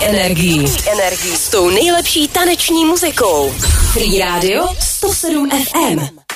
energií. S tou nejlepší taneční muzikou. Free Radio 107 FM.